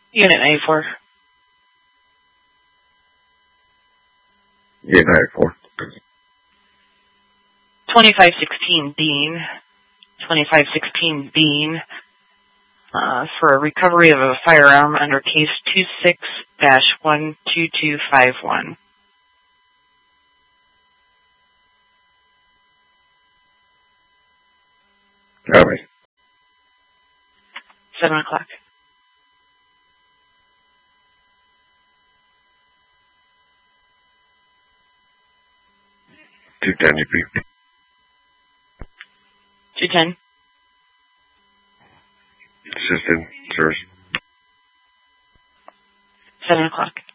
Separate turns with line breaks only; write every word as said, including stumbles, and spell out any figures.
Unit ninety-four.
Unit ninety-four.
twenty-five sixteen Bean. twenty-five sixteen Bean. Uh, for a recovery of a firearm under case two six dash one two two five one.
Copy.
Seven o'clock.
two ten, U P.
two ten.
Assistant, sirs.
Seven o'clock.